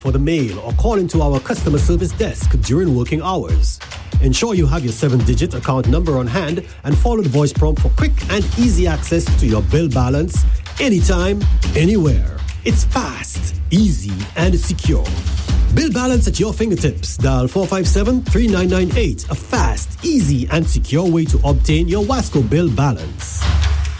for the mail or call into our customer service desk during working hours. Ensure you have your 7-digit account number on hand and follow the voice prompt for quick and easy access to your bill balance anytime, anywhere. It's fast, easy, and secure. Bill balance at your fingertips. Dial 457-3998. A fast, easy, and secure way to obtain your Wasco bill balance.